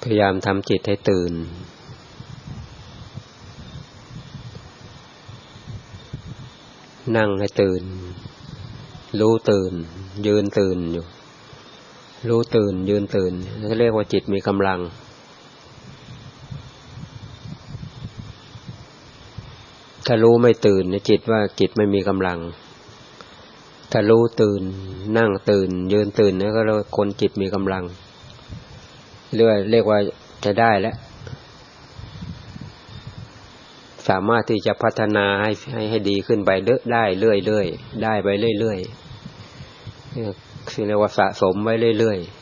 พยายามทำจิตให้ตื่นนั่งให้ตื่นรู้ตื่นยืนตื่นอยู่รู้ตื่นยืนตื่นเขาเรียกว่าจิตมีกำลังถ้ารู้ไม่ตื่นเนี่ยจิตว่าจิตไม่มีกำลังถ้ารู้ตื่นนั่งตื่นยืนตื่นเนี่ยก็เรียกว่าคนจิตมีกำลังเรียกว่าจะได้แล้วสามารถที่จะพัฒนาให้ดีขึ้นไปได้เรื่อยๆได้ไปเรื่อยๆเรียกว่าสะสมไว้เรื่อยๆ